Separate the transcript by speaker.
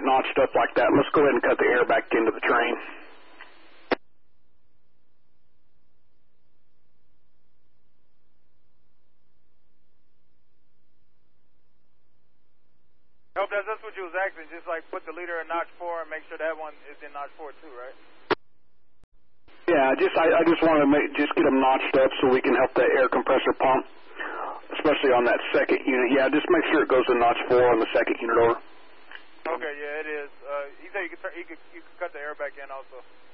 Speaker 1: notched up like that, let's go ahead and cut the air back into the train.
Speaker 2: Nope, that's what you was asking. Just like put the leader in notch 4 and make sure that one is in notch 4 too, right?
Speaker 1: Yeah, I just want to just get them notched up so we can help the air compressor pump, especially on that second unit. Yeah, just make sure it goes to notch 4 on the second unit order.
Speaker 2: Okay, yeah, it is. He said you could cut the air back in also.